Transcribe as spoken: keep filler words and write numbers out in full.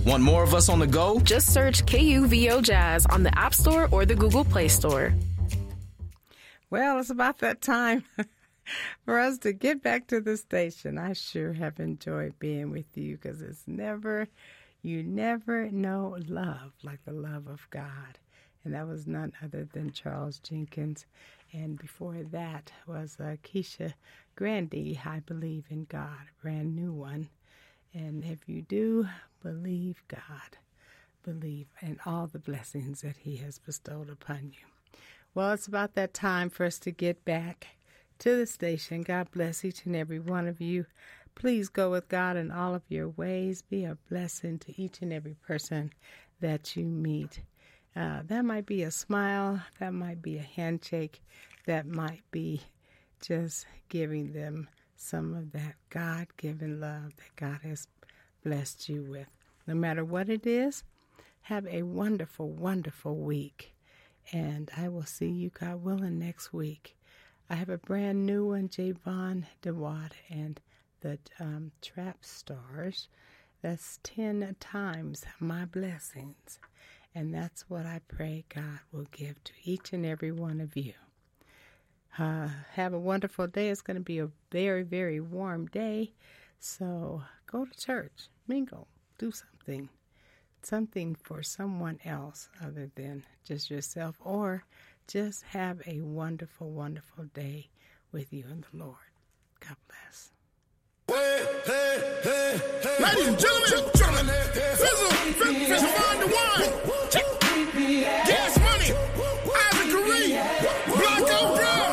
Want more of us on the go? Just search K U V O Jazz on the App Store or the Google Play Store. Well, it's about that time for us to get back to the station. I sure have enjoyed being with you because it's never, you never know love like the love of God. And that was none other than Charles Jenkins. And before that was uh, Keisha Grandy, I Believe in God, a brand new one. And if you do believe God, believe in all the blessings that he has bestowed upon you. Well, it's about that time for us to get back to the station. God bless each and every one of you. Please go with God in all of your ways. Be a blessing to each and every person that you meet. Uh, that might be a smile. That might be a handshake. That might be just giving them some of that God-given love that God has blessed you with. No matter what it is, have a wonderful, wonderful week. And I will see you, God willing, next week. I have a brand new one, Javon DeWatt and the um, Trap Stars. That's ten times my blessings. And that's what I pray God will give to each and every one of you. Uh, have a wonderful day. It's going to be a very, very warm day. So go to church, mingle, do something. Something for someone else other than just yourself, or just have a wonderful, wonderful day with you and the Lord. God bless. Hey, hey, hey, hey. Ladies and gentlemen, gentlemen, Fizzle, Fizzle, Fizzle, Find the Wine, Gas Money, Isaac Kareem, Blanco Brown.